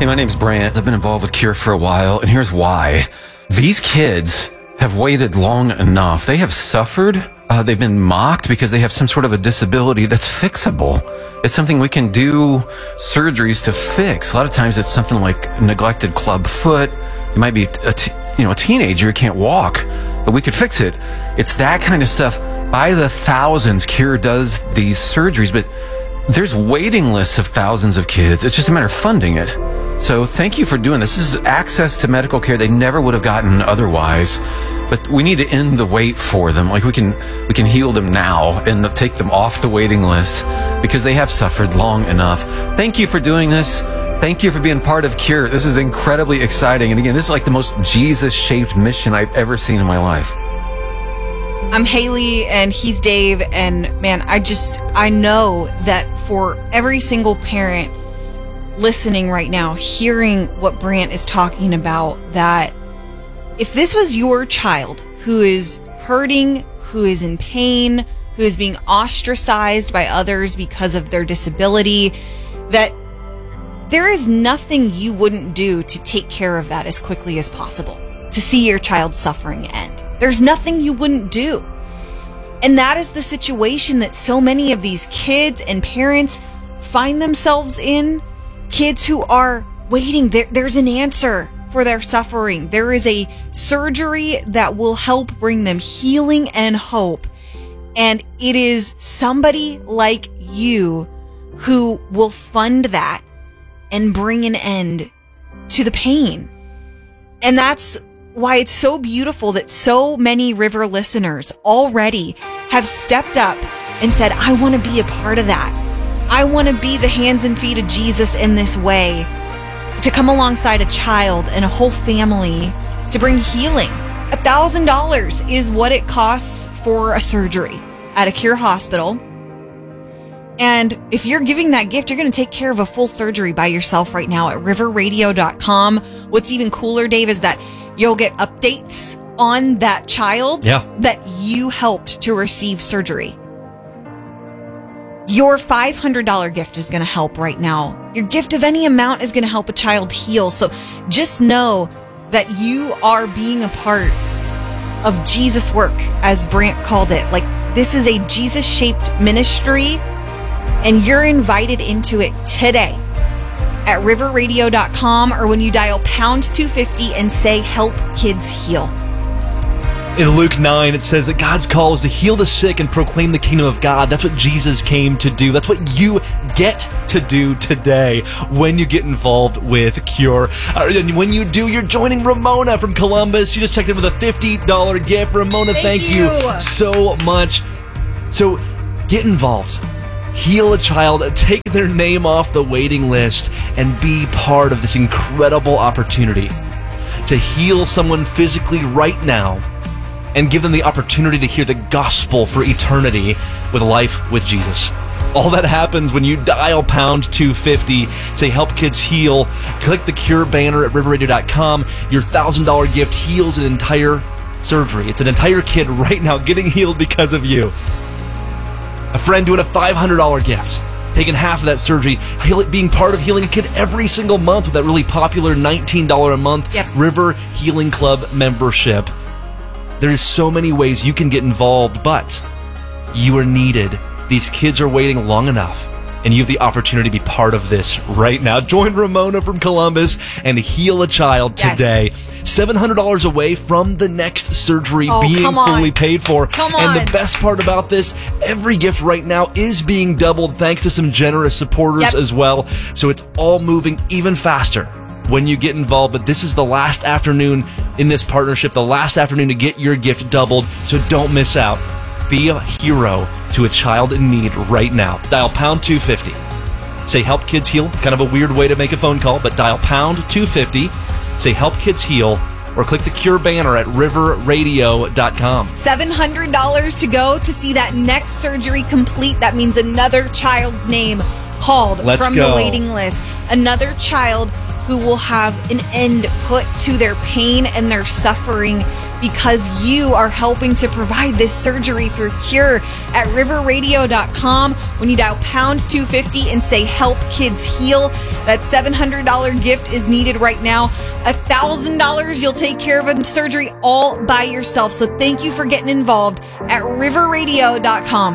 Hey, my name's Brant. I've been involved with Cure for a while, and here's why. These kids have waited long enough. They have suffered. They've been mocked because they have some sort of a disability that's fixable. It's something we can do surgeries to fix. A lot of times it's something like a neglected club foot. It might be a teenager who can't walk, but we could fix it. It's that kind of stuff. By the thousands, Cure does these surgeries, but there's waiting lists of thousands of kids. It's just a matter of funding it. So thank you for doing this. This is access to medical care they never would have gotten otherwise. But we need to end the wait for them. Like we can heal them now and take them off the waiting list because they have suffered long enough. Thank you for doing this. Thank you for being part of Cure. This is incredibly exciting. And again, this is like the most Jesus-shaped mission I've ever seen in my life. I'm Haley and he's Dave. And man, I know that for every single parent listening right now, hearing what Brant is talking about, that if this was your child who is hurting, who is in pain, who is being ostracized by others because of their disability, that there is nothing you wouldn't do to take care of that as quickly as possible, to see your child's suffering end. There's nothing you wouldn't do. And that is the situation that so many of these kids and parents find themselves in. Kids who are waiting, there's an answer for their suffering. There is a surgery that will help bring them healing and hope. And it is somebody like you who will fund that and bring an end to the pain. And that's why it's so beautiful that so many River listeners already have stepped up and said, I want to be a part of that. I want to be the hands and feet of Jesus in this way, to come alongside a child and a whole family to bring healing. $1,000 is what it costs for a surgery at a Cure hospital. And if you're giving that gift, you're going to take care of a full surgery by yourself right now at riverradio.com. What's even cooler, Dave, is that you'll get updates on that child that you helped to receive surgery. Your $500 gift is going to help right now. Your gift of any amount is going to help a child heal. So just know that you are being a part of Jesus' work, as Brant called it. Like, this is a Jesus-shaped ministry, and you're invited into it today at riverradio.com, or when you dial pound 250 and say, help kids heal. In Luke 9, it says that God's call is to heal the sick and proclaim the kingdom of God. That's what Jesus came to do. That's what you get to do today when you get involved with Cure. And when you do, you're joining Ramona from Columbus. She just checked in with a $50 gift. Ramona, thank you so much. So get involved. Heal a child, take their name off the waiting list, and be part of this incredible opportunity to heal someone physically right now and give them the opportunity to hear the gospel for eternity with life with Jesus. All that happens when you dial pound 250, say help kids heal, click the Cure banner at riverradio.com. Your $1,000 gift heals an entire surgery. It's an entire kid right now getting healed because of you. A friend doing a $500 gift, taking half of that surgery, being part of healing a kid every single month with that really popular $19 a month River Healing Club membership. There's so many ways you can get involved, but you are needed. These kids are waiting long enough, and you have the opportunity to be part of this right now. Join Ramona from Columbus and heal a child today. $700 away from the next surgery being fully paid for. And the best part about this, every gift right now is being doubled thanks to some generous supporters as well. So it's all moving even faster when you get involved. But this is the last afternoon in this partnership, the last afternoon to get your gift doubled. So don't miss out. Be a hero to a child in need right now. Dial pound 250. Say help kids heal. Kind of a weird way to make a phone call, but dial pound 250. Say help kids heal, or click the Cure banner at riverradio.com. $700 to go to see that next surgery complete. That means another child's name called from the waiting list. Another child who will have an end put to their pain and their suffering because you are helping to provide this surgery through Cure at riverradio.com. When you dial pound 250 and say help kids heal, that $700 gift is needed right now. $1,000, you'll take care of a surgery all by yourself. So thank you for getting involved at riverradio.com.